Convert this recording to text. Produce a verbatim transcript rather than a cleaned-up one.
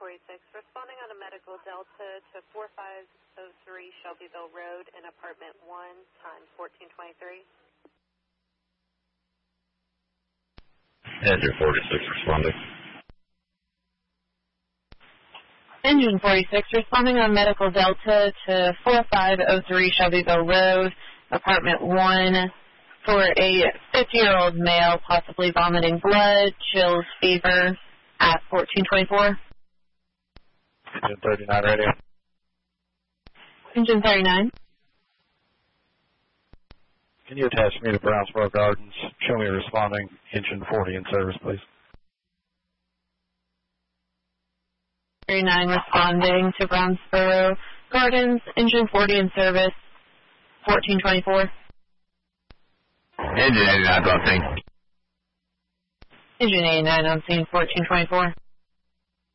forty-six, responding on a medical Delta to four five oh three Shelbyville Road in apartment one, time fourteen twenty-three. Engine forty-six responding. Engine forty-six, responding on medical Delta to four five oh three Shelbyville Road, apartment one, for a fifty-year-old male, possibly vomiting blood, chills, fever, at fourteen twenty-four. Engine thirty-nine radio. Engine thirty-nine. Can you attach me to Brownsboro Gardens? Show me responding. Engine forty in service, please. thirty-nine responding to Brownsboro Gardens. Engine forty in service. fourteen twenty-four. Engine eighty-nine on scene. Engine eighty-nine on scene. fourteen twenty-four.